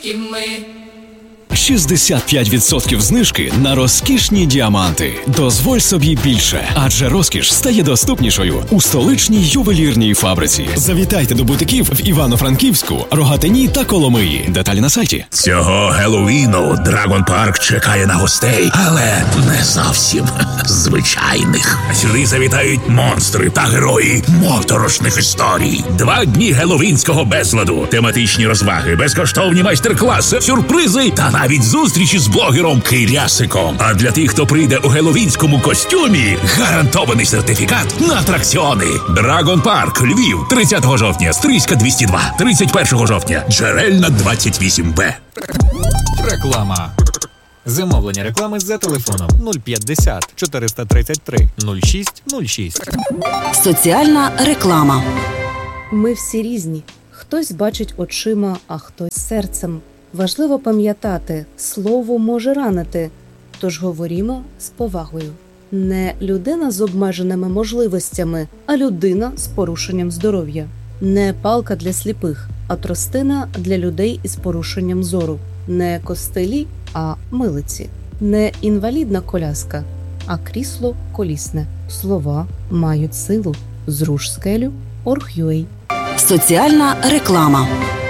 Хеловінські ми. 65% знижки на розкішні діаманти. Дозволь собі більше, адже розкіш стає доступнішою у столичній ювелірній фабриці. Завітайте до бутиків в Івано-Франківську, Рогатині та Коломиї. Деталі на сайті. Цього Геловіну Драгон Парк чекає на гостей, але не зовсім звичайних. Сюди завітають монстри та герої моторошних історій. 2 дні геловінського безладу, тематичні розваги, безкоштовні майстер-класи, сюрпризи та навіть зустрічі з блогером Кирясиком. А для тих, хто прийде у геловінському костюмі, гарантований сертифікат на атракціони. Драгон Парк, Львів, 30 жовтня, Стрийська 202, 31 жовтня, Джерельна 28Б. Реклама. Замовлення реклами за телефоном 050 433 06 06. Соціальна реклама. Ми всі різні. Хтось бачить очима, а хтось серцем. Важливо пам'ятати, слово може ранити, тож говорімо з повагою. Не людина з обмеженими можливостями, а людина з порушенням здоров'я. Не палка для сліпих, а тростина для людей із порушенням зору. Не костелі, а милиці. Не інвалідна коляска, а крісло колісне. Слова мають силу. Зруш скелю. Org.ua. Соціальна реклама.